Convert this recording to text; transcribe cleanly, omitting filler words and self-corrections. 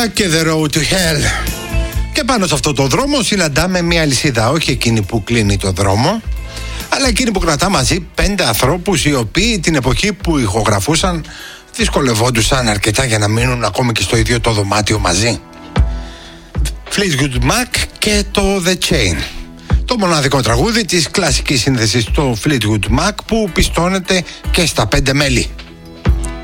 και The Road to Hell. Και πάνω σε αυτό το δρόμο συναντάμε μια αλυσίδα, όχι εκείνη που κλείνει το δρόμο, αλλά εκείνη που κρατά μαζί 5 ανθρώπους οι οποίοι την εποχή που ηχογραφούσαν δυσκολευόντουσαν αρκετά για να μείνουν ακόμη και στο ίδιο το δωμάτιο μαζί. Fleetwood Mac και το The Chain. Το μοναδικό τραγούδι της κλασικής σύνθεσης στο Fleetwood Mac που πιστώνεται και στα 5 μέλη.